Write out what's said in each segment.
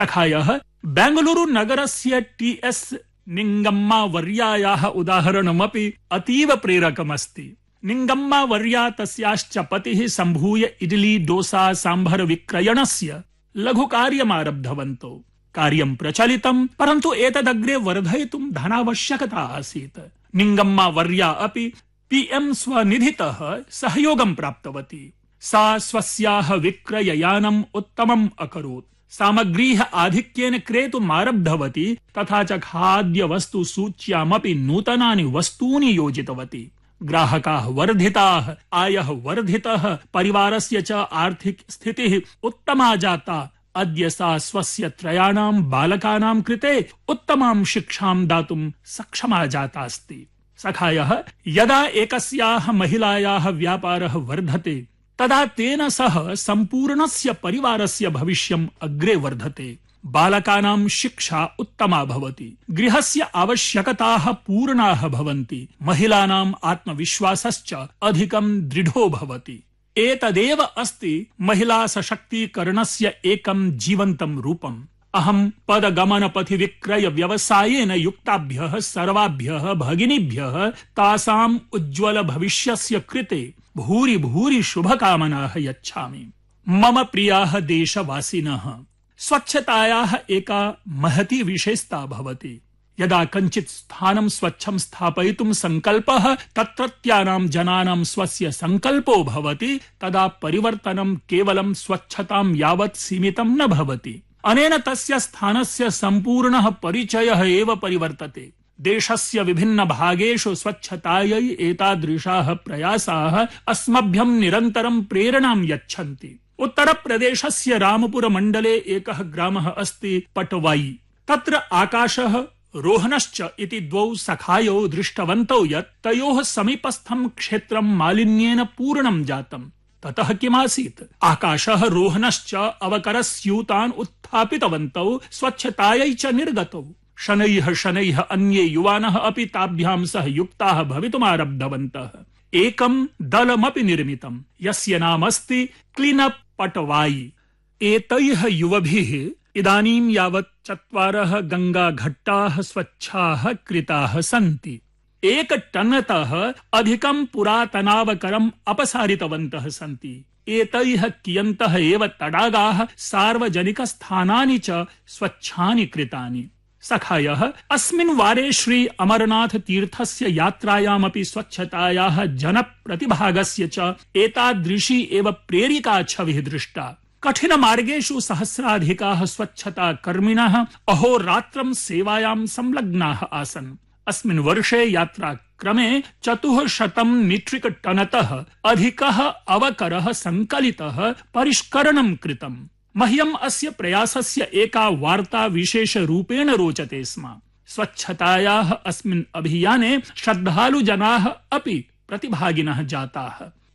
सखायः बेंगलुरु नगरस्य टी.एस्. निंगम्मा वर्यायाः उदाहरणमपि अतीव प्रेरकमस्ति। निंगम्मा वर्या तस्याश्च पतिः सम्भूय इडली डोसा सांभर विक्रयणस्य लघुकार्यमारब्धवन्तौ। कार्यं प्रचलितं, परन्तु एतदग्रे वर्धयितुं धनावश्यकता आसीत्। निंगम्मा वर्या अपि पीएम स्वनिधितः सहयोगं प्राप्तवती। सा स्वस्याः विक्रययानम् उत्तमम् अकरोत्। सामग्रीः आधिक्येन क्रेतुमारब्धवती, तथा च खाद्यवस्तु सूच्यामपि नूतनानि वस्तूनि योजितवती। ग्राहकाः वर्धिताः, आयः वर्धितः, परिवारस्य च आर्थिक स्थितिः उत्तमा जाता। अद्य सा स्वस्य 3 बालकानां कृते उत्तमां शिक्षां दातुं सक्षमा जाता अस्ति। सखायः यदा एकस्याः महिलायाः व्यापारः वर्धते, तदा तेन सह सम्पूर्णस्य परिवारस्य भविष्यम् अग्रे वर्धते। बालकानां शिक्षा उत्तमा भवति, गृहस्य आवश्यकताः पूर्णाः भवन्ति, महिलानाम् आत्मविश्वासश्च अधिकं दृढो भवति। एतदेव अस्ति महिला सशक्तीकरणस्य एकं जीवन्तं रूपम्। अहं पदगमनपथि विक्रय व्यवसायेन युक्ताभ्यः सर्वाभ्यः भगिनीभ्यः तासाम् उज्ज्वल भविष्यस्य कृते भूरि भूरि शुभकामनाः यच्छामि। मम प्रियाः देशवासिनः, स्वच्छतायाः एका महती विशेषता भवति। यदा कञ्चित् स्थानं स्वच्छं स्थापयितुं सङ्कल्पः तत्रत्यानां जनानां स्वस्य सङ्कल्पो भवति, तदा परिवर्तनं केवलं स्वच्छतां यावत् सीमितं न भवति। अनेन तस्य स्थानस्य सम्पूर्णः परिचयः एव परिवर्तते। देशस्य विभिन्न भागेषु स्वच्छतायै एतादृशाः प्रयासाः अस्मभ्यं निरन्तरं प्रेरणां यच्छन्ति। उत्तरप्रदेशस्य रामपुर मण्डले एकः ग्रामः अस्ति पटवाई। तत्र आकाशः रोहनश्च इति 2 सखायौ दृष्टवन्तौ यत् तयोः समीपस्थं क्षेत्रं मालिन्येन पूर्णं जातम्। ततः किमासीत्? आकाशः रोहनश्च अवकरस्यूतान् उत्थापितवन्तौ, स्वच्छतायै च निर्गतौ। शनैः अन्ये युवानः अपि ताभ्यां सह युक्ताः भवितुमारब्धवन्तः। एकं दलमपि निर्मितं, यस्य नाम अस्ति क्लीनअप पटवाई। एतैः युवभिः इदानीं यावत् 4 गङ्गाघट्टाः स्वच्छाः कृताः सन्ति। 1 टनतः अधिकं पुरातनावकरम् अपसारितवन्तः सन्ति। एतैः कियन्तः एव तडागाः, सार्वजनिकस्थानानि च स्वच्छानि कृतानि। सखायः अस्मिन् वारे श्री अमरनाथ तीर्थस्य यात्रायामपि स्वच्छतायाः जनप्रतिभागस्य च एतादृशी एव प्रेरिका छविः दृष्टा। कठिनमार्गेषु सहस्राधिकाः स्वच्छता कर्मिणः अहोरात्रं सेवायां संलग्नाः आसन्। अस्मिन् वर्षे यात्राक्रमे 400 मीट्रिक टनतः अधिकः अवकरः सङ्कलितः, परिष्करणं कृतम्। मह्यम् अस्य प्रयासस्य एका वार्ता विशेषरूपेण रोचते स्म। स्वच्छतायाः अस्मिन् अभियाने श्रद्धालुजनाः अपि प्रतिभागिनः जाताः।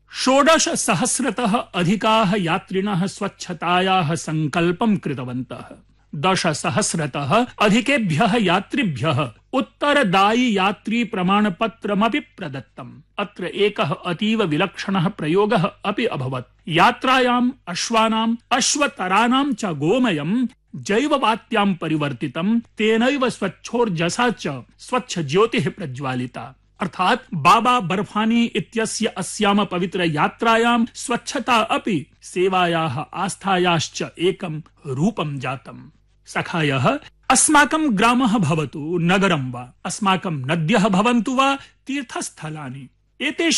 16,000तः अधिकाः यात्रिणः स्वच्छतायाः सङ्कल्पं कृतवन्तः। 10,000तः अधिकेभ्यः यात्रिभ्यः उत्तरदायि यात्री प्रमाणपत्रमपि प्रदत्तम्। अत्र एकः अतीव विलक्षणः प्रयोगः अपि अभवत्। यात्रायाम् अश्वानाम्, अश्वतराणां च गोमयं जैववात्यां परिवर्तितं, तेनैव स्वच्छोर्जसा च स्वच्छ ज्योतिः प्रज्वालिता। अर्थात् बाबा बर्फानी इत्यस्य अस्याम पवित्र यात्रायां स्वच्छता अपि सेवायाः आस्थायाश्च एकं रूपं जातम्। सखायः अस्माकं ग्रामः भवतु नगरं वा, अस्माकं नद्यः भवन्तु वा तीर्थस्थलानि, एतेषु